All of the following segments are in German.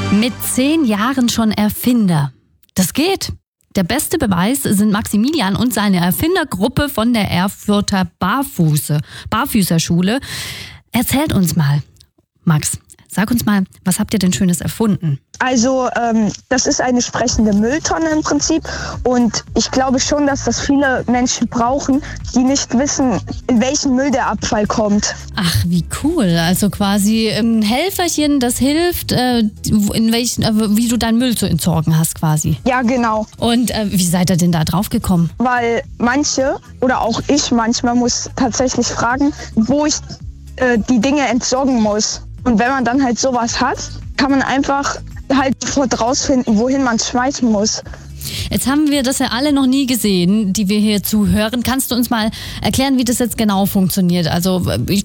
Mit 10 Jahren schon Erfinder. Das geht. Der beste Beweis sind Maximilian und seine Erfindergruppe von der Erfurter Barfüßerschule. Erzählt uns mal, Max, sag uns mal, was habt ihr denn Schönes erfunden? Also das ist eine sprechende Mülltonne im Prinzip und ich glaube schon, dass das viele Menschen brauchen, die nicht wissen, in welchen Müll der Abfall kommt. Ach, wie cool. Also quasi ein Helferchen, das hilft, wie du deinen Müll zu entsorgen hast quasi. Ja, genau. Und wie seid ihr denn da drauf gekommen? Weil manche oder auch ich manchmal muss tatsächlich fragen, wo ich die Dinge entsorgen muss. Und wenn man dann halt sowas hat, kann man einfach halt sofort rausfinden, wohin man es schmeißen muss. Jetzt haben wir das ja alle noch nie gesehen, die wir hier zuhören. Kannst du uns mal erklären, wie das jetzt genau funktioniert? Also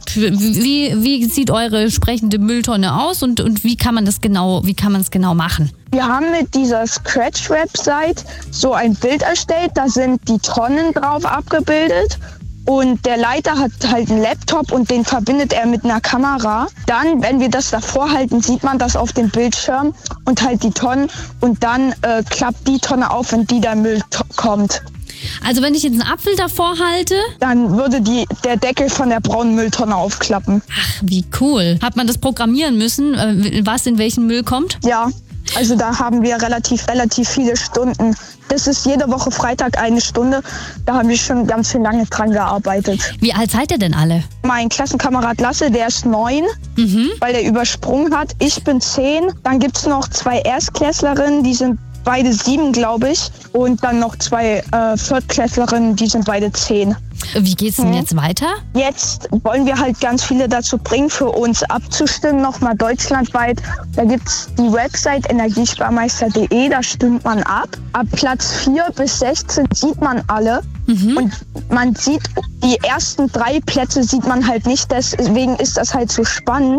wie sieht eure sprechende Mülltonne aus und wie kann man es genau machen? Wir haben mit dieser Scratch-Website so ein Bild erstellt, da sind die Tonnen drauf abgebildet. Und der Leiter hat halt einen Laptop und den verbindet er mit einer Kamera. Dann, wenn wir das davor halten, sieht man das auf dem Bildschirm und halt die Tonnen. Und dann klappt die Tonne auf, wenn der Müll kommt. Also wenn ich jetzt einen Apfel davor halte? Dann würde der Deckel von der braunen Mülltonne aufklappen. Ach, wie cool. Hat man das programmieren müssen, was in welchen Müll kommt? Ja, also da haben wir relativ viele Stunden. Das ist jede Woche Freitag 1 Stunde. Da haben wir schon ganz schön lange dran gearbeitet. Wie alt seid ihr denn alle? Mein Klassenkamerad Lasse, der ist 9, weil er übersprungen hat. Ich bin 10. Dann gibt es noch 2 Erstklässlerinnen, die sind beide 7, glaube ich. Und dann noch 2 Viertklässlerinnen, die sind beide 10. Wie geht's denn jetzt weiter? Jetzt wollen wir halt ganz viele dazu bringen, für uns abzustimmen, nochmal deutschlandweit. Da gibt's die Website energiesparmeister.de, da stimmt man ab. Ab Platz 4 bis 16 sieht man alle. Und man sieht, die ersten 3 Plätze sieht man halt nicht, deswegen ist das halt so spannend.